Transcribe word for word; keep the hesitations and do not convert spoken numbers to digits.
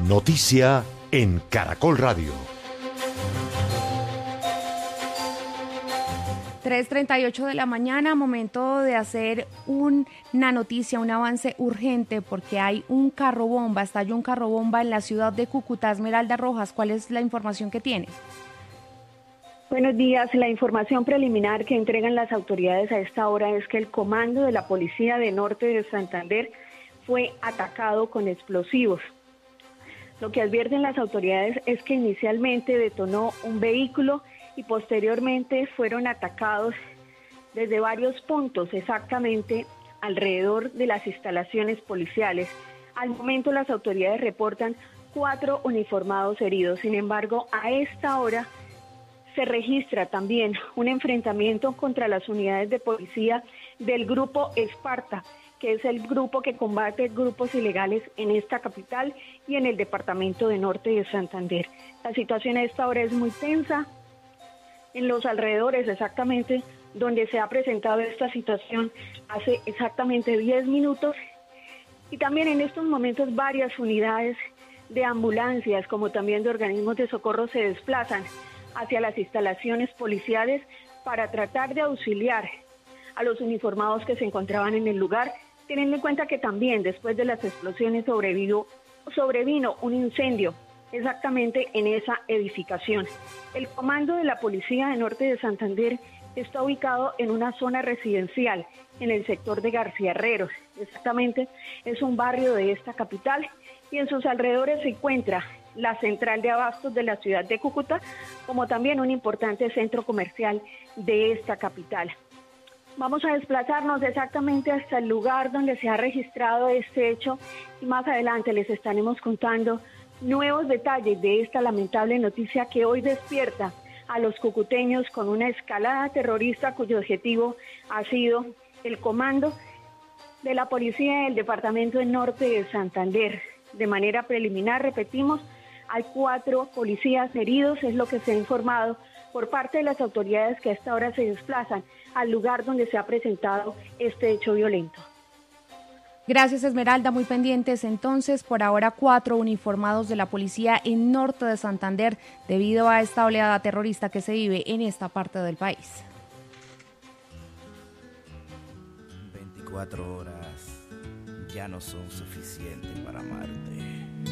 Noticia en Caracol Radio. tres treinta y ocho de la mañana, momento de hacer una noticia, un avance urgente, porque hay un carro bomba, estalló un carro bomba en la ciudad de Cúcuta. Esmeralda Rojas, ¿cuál es la información que tiene? Buenos días. La información preliminar que entregan las autoridades a esta hora es que el comando de la Policía de Norte de Santander fue atacado con explosivos. Lo que advierten las autoridades es que inicialmente detonó un vehículo y posteriormente fueron atacados desde varios puntos, exactamente alrededor de las instalaciones policiales. Al momento las autoridades reportan cuatro uniformados heridos. Sin embargo, a esta hora se registra también un enfrentamiento contra las unidades de policía del Grupo Esparta, que es el grupo que combate grupos ilegales en esta capital y en el departamento de Norte de Santander. La situación a esta hora es muy tensa. En los alrededores, exactamente donde se ha presentado esta situación, hace exactamente diez minutos. Y también en estos momentos varias unidades de ambulancias, como también de organismos de socorro, se desplazan hacia las instalaciones policiales para tratar de auxiliar a los uniformados que se encontraban en el lugar, teniendo en cuenta que también después de las explosiones sobrevino, sobrevino un incendio exactamente en esa edificación. El comando de la Policía de Norte de Santander está ubicado en una zona residencial en el sector de García Herreros. Exactamente, es un barrio de esta capital y en sus alrededores se encuentra la central de abastos de la ciudad de Cúcuta, como también un importante centro comercial de esta capital. Vamos a desplazarnos exactamente hasta el lugar donde se ha registrado este hecho y más adelante les estaremos contando nuevos detalles de esta lamentable noticia que hoy despierta a los cucuteños con una escalada terrorista cuyo objetivo ha sido el comando de la policía del departamento del Norte de Santander. De manera preliminar, repetimos, hay cuatro policías heridos, es lo que se ha informado por parte de las autoridades que a esta hora se desplazan al lugar donde se ha presentado este hecho violento. Gracias, Esmeralda, muy pendientes. Entonces, por ahora cuatro uniformados de la policía en Norte de Santander debido a esta oleada terrorista que se vive en esta parte del país. veinticuatro horas ya no son suficientes para amarte.